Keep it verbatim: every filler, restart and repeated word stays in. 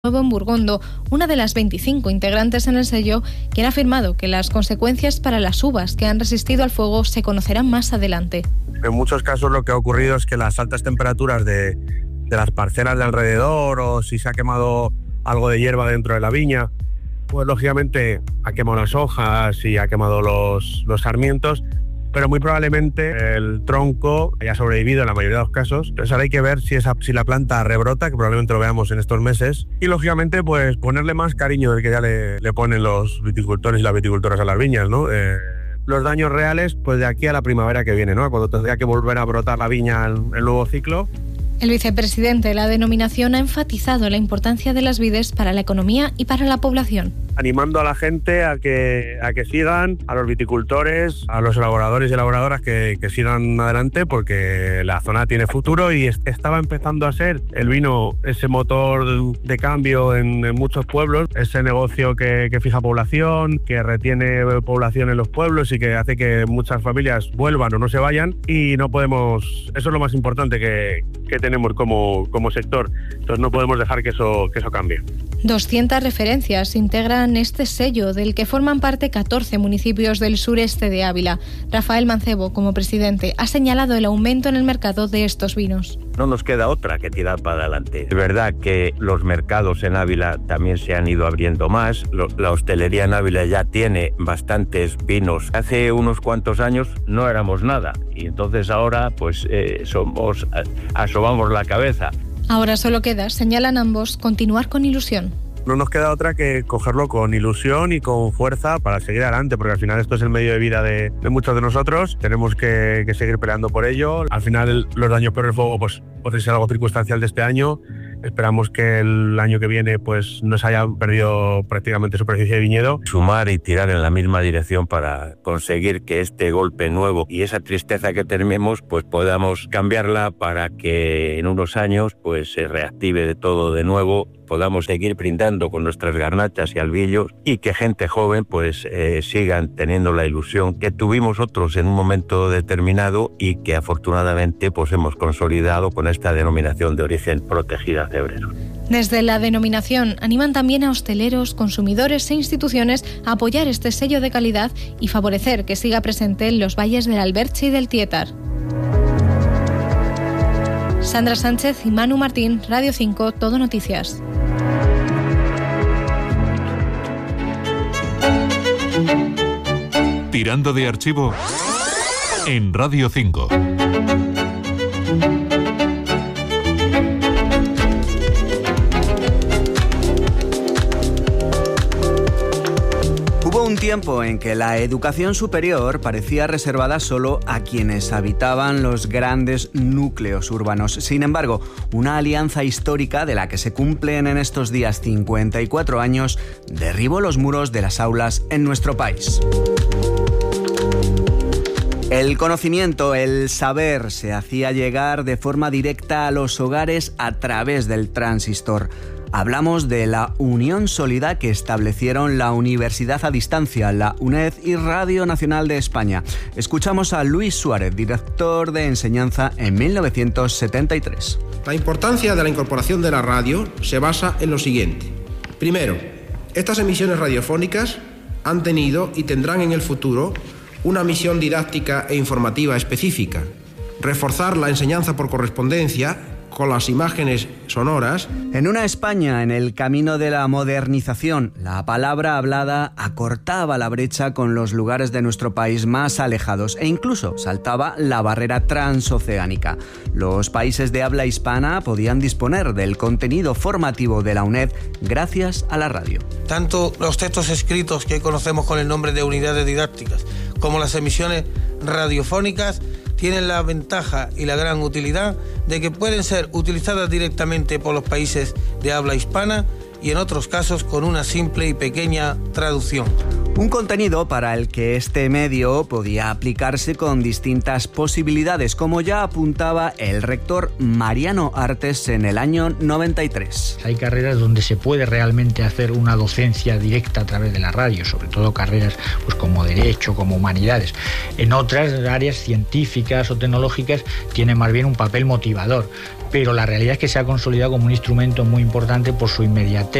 Nuevo en Burgondo, una de las veinticinco integrantes en el sello, quien ha afirmado que las consecuencias para las uvas que han resistido al fuego se conocerán más adelante. En muchos casos lo que ha ocurrido es que las altas temperaturas de, de las parcelas de alrededor, o si se ha quemado algo de hierba dentro de la viña, pues lógicamente ha quemado las hojas y ha quemado los, los sarmientos, pero muy probablemente el tronco haya sobrevivido en la mayoría de los casos. Entonces ahora hay que ver si, esa, si la planta rebrota, que probablemente lo veamos en estos meses, y lógicamente pues ponerle más cariño del que ya le, le ponen los viticultores y las viticultoras a las viñas, ¿no? Eh, los daños reales pues de aquí a la primavera que viene, ¿no? Cuando tendría que volver a brotar la viña en el nuevo ciclo. El vicepresidente de la denominación ha enfatizado la importancia de las vides para la economía y para la población. Animando a la gente a que, a que sigan, a los viticultores, a los elaboradores y elaboradoras que, que sigan adelante, porque la zona tiene futuro y est- estaba empezando a ser el vino ese motor de cambio en, en muchos pueblos, ese negocio que, que fija población, que retiene población en los pueblos y que hace que muchas familias vuelvan o no se vayan, y no podemos, eso es lo más importante que, que tenemos como, como sector, entonces no podemos dejar que eso, que eso cambie. doscientas referencias integran este sello, del que forman parte catorce municipios del sureste de Ávila. Rafael Mancebo, como presidente, ha señalado el aumento en el mercado de estos vinos. No nos queda otra que tirar para adelante. Es verdad que los mercados en Ávila también se han ido abriendo más. La hostelería en Ávila ya tiene bastantes vinos. Hace unos cuantos años no éramos nada, y entonces ahora pues eh, somos, asomamos la cabeza. Ahora solo queda, señalan ambos, continuar con ilusión. No nos queda otra que cogerlo con ilusión y con fuerza para seguir adelante, porque al final esto es el medio de vida de, de muchos de nosotros. Tenemos que, que seguir peleando por ello. Al final los daños por el fuego pues puede ser algo circunstancial de este año. Esperamos que el año que viene pues no se haya perdido prácticamente superficie de viñedo. Sumar y tirar en la misma dirección para conseguir que este golpe nuevo y esa tristeza que tenemos pues podamos cambiarla para que en unos años pues se reactive de todo de nuevo, podamos seguir brindando con nuestras garnachas y albillos, y que gente joven pues eh, sigan teniendo la ilusión que tuvimos otros en un momento determinado y que afortunadamente pues hemos consolidado con esta denominación de origen protegida Cebreros. Desde la denominación animan también a hosteleros, consumidores e instituciones a apoyar este sello de calidad y favorecer que siga presente en los valles del Alberche y del Tietar. Sandra Sánchez y Manu Martín, Radio cinco, Todo Noticias. Tirando de archivo en Radio cinco. Hubo un tiempo en que la educación superior parecía reservada solo a quienes habitaban los grandes núcleos urbanos. Sin embargo, una alianza histórica de la que se cumplen en estos días cincuenta y cuatro años derribó los muros de las aulas en nuestro país. El conocimiento, el saber, se hacía llegar de forma directa a los hogares a través del transistor. Hablamos de la unión sólida que establecieron la Universidad a Distancia, la UNED y Radio Nacional de España. Escuchamos a Luis Suárez, director de enseñanza en mil novecientos setenta y tres. La importancia de la incorporación de la radio se basa en lo siguiente. Primero, estas emisiones radiofónicas han tenido y tendrán en el futuro una misión didáctica e informativa específica: reforzar la enseñanza por correspondencia con las imágenes sonoras. En una España en el camino de la modernización, la palabra hablada acortaba la brecha con los lugares de nuestro país más alejados e incluso saltaba la barrera transoceánica. Los países de habla hispana podían disponer del contenido formativo de la UNED gracias a la radio. Tanto los textos escritos que conocemos con el nombre de unidades didácticas como las emisiones radiofónicas tienen la ventaja y la gran utilidad de que pueden ser utilizadas directamente por los países de habla hispana y en otros casos con una simple y pequeña traducción. Un contenido para el que este medio podía aplicarse con distintas posibilidades, como ya apuntaba el rector Mariano Artes en el año noventa y tres. Hay carreras donde se puede realmente hacer una docencia directa a través de la radio, sobre todo carreras pues, como Derecho, como Humanidades. En otras áreas científicas o tecnológicas tiene más bien un papel motivador. pero la realidad es que se ha consolidado como un instrumento muy importante por su inmediatez,